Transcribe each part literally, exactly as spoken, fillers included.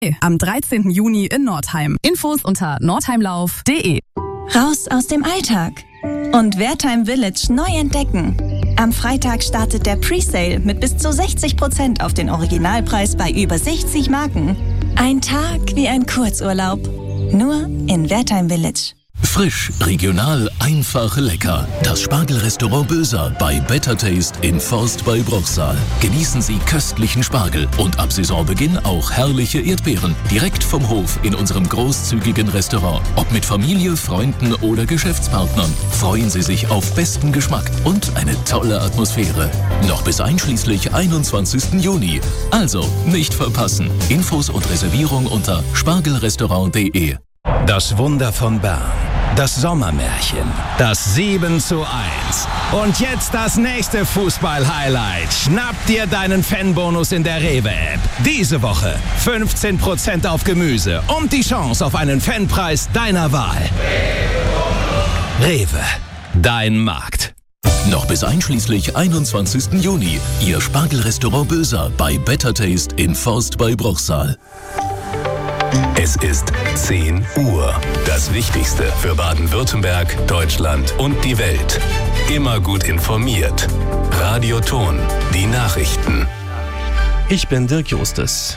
Am dreizehnten Juni in Nordheim. Infos unter nordheimlauf punkt de. Raus aus dem Alltag und Wertheim Village neu entdecken. Am Freitag startet der Presale mit bis zu sechzig Prozent auf den Originalpreis bei über sechzig Marken. Ein Tag wie ein Kurzurlaub. Nur in Wertheim Village. Frisch, regional, einfach, lecker. Das Spargelrestaurant Böser bei Better Taste in Forst bei Bruchsal. Genießen Sie köstlichen Spargel und ab Saisonbeginn auch herrliche Erdbeeren. Direkt vom Hof in unserem großzügigen Restaurant. Ob mit Familie, Freunden oder Geschäftspartnern. Freuen Sie sich auf besten Geschmack und eine tolle Atmosphäre. Noch bis einschließlich einundzwanzigsten Juni. Also nicht verpassen. Infos und Reservierung unter spargelrestaurant punkt de. Das Wunder von Bern. Das Sommermärchen. Das sieben zu eins. Und jetzt das nächste Fußball-Highlight. Schnapp dir deinen Fanbonus in der Rewe-App. Diese Woche fünfzehn Prozent auf Gemüse und die Chance auf einen Fanpreis deiner Wahl. Rewe. Dein Markt. Noch bis einschließlich einundzwanzigsten Juni. Ihr Spargelrestaurant Böser bei Better Taste in Forst bei Bruchsal. Es ist zehn Uhr. Das Wichtigste für Baden-Württemberg, Deutschland und die Welt. Immer gut informiert. Radio Ton, die Nachrichten. Ich bin Dirk Justus.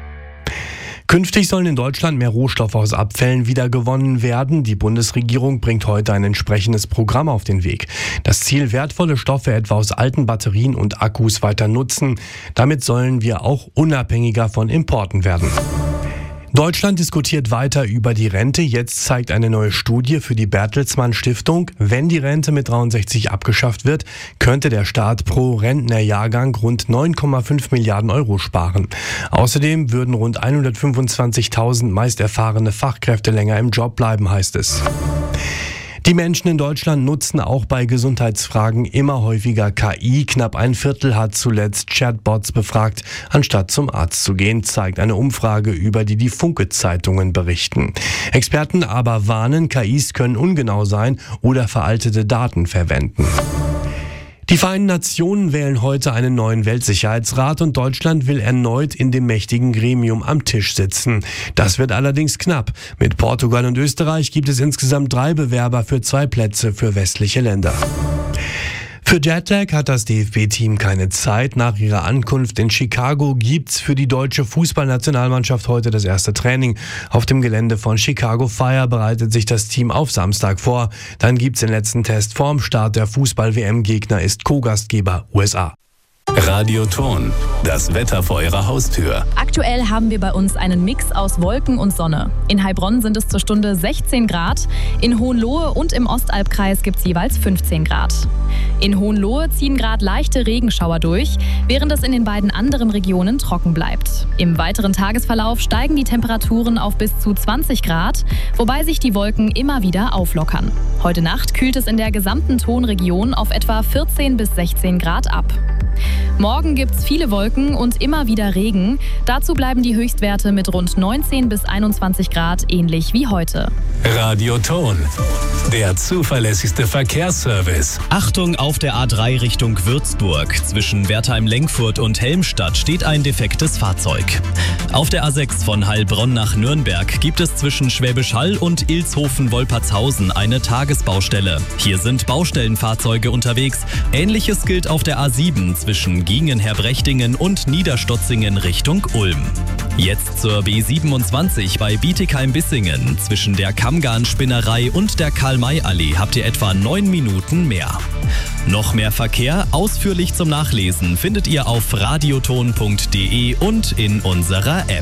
Künftig sollen in Deutschland mehr Rohstoffe aus Abfällen wiedergewonnen werden. Die Bundesregierung bringt heute ein entsprechendes Programm auf den Weg. Das Ziel, wertvolle Stoffe etwa aus alten Batterien und Akkus weiter nutzen. Damit sollen wir auch unabhängiger von Importen werden. Deutschland diskutiert weiter über die Rente. Jetzt zeigt eine neue Studie für die Bertelsmann Stiftung, wenn die Rente mit dreiundsechzig abgeschafft wird, könnte der Staat pro Rentnerjahrgang rund neun Komma fünf Milliarden Euro sparen. Außerdem würden rund hundertfünfundzwanzigtausend meist erfahrene Fachkräfte länger im Job bleiben, heißt es. Die Menschen in Deutschland nutzen auch bei Gesundheitsfragen immer häufiger K I. Knapp ein Viertel hat zuletzt Chatbots befragt, anstatt zum Arzt zu gehen, zeigt eine Umfrage, über die die Funke-Zeitungen berichten. Experten aber warnen, K Is können ungenau sein oder veraltete Daten verwenden. Die Vereinten Nationen wählen heute einen neuen Weltsicherheitsrat und Deutschland will erneut in dem mächtigen Gremium am Tisch sitzen. Das wird allerdings knapp. Mit Portugal und Österreich gibt es insgesamt drei Bewerber für zwei Plätze für westliche Länder. Für Jetlag hat das D F B-Team keine Zeit. Nach ihrer Ankunft in Chicago gibt's für die deutsche Fußballnationalmannschaft heute das erste Training. Auf dem Gelände von Chicago Fire bereitet sich das Team auf Samstag vor. Dann gibt's den letzten Test vorm Start der Fußball-W M. Gegner ist Co-Gastgeber U S A. Radio Ton, das Wetter vor Ihrer Haustür. Aktuell haben wir bei uns einen Mix aus Wolken und Sonne. In Heilbronn sind es zur Stunde sechzehn Grad. In Hohenlohe und im Ostalbkreis gibt es jeweils fünfzehn Grad. In Hohenlohe ziehen gerade leichte Regenschauer durch, während es in den beiden anderen Regionen trocken bleibt. Im weiteren Tagesverlauf steigen die Temperaturen auf bis zu zwanzig Grad, wobei sich die Wolken immer wieder auflockern. Heute Nacht kühlt es in der gesamten Tonregion auf etwa vierzehn bis sechzehn Grad ab. Morgen gibt's viele Wolken und immer wieder Regen. Dazu bleiben die Höchstwerte mit rund neunzehn bis einundzwanzig Grad ähnlich wie heute. Radio Ton, der zuverlässigste Verkehrsservice. Achtung, auf der A drei Richtung Würzburg. Zwischen Wertheim-Lenkfurt und Helmstadt steht ein defektes Fahrzeug. Auf der A sechs von Heilbronn nach Nürnberg gibt es zwischen Schwäbisch Hall und Ilshofen-Wolpertshausen eine Tagesbaustelle. Hier sind Baustellenfahrzeuge unterwegs. Ähnliches gilt auf der A sieben zwischen Gingen-Herbrechtingen und Niederstotzingen Richtung Ulm. Jetzt zur B siebenundzwanzig bei Bietigheim-Bissingen. Zwischen der Kammgarn-Spinnerei und der Karl-May-Allee habt ihr etwa neun Minuten mehr. Noch mehr Verkehr, ausführlich zum Nachlesen, findet ihr auf radioton punkt de und in unserer App.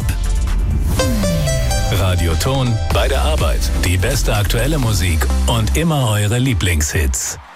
Radio Ton, bei der Arbeit, die beste aktuelle Musik und immer eure Lieblingshits.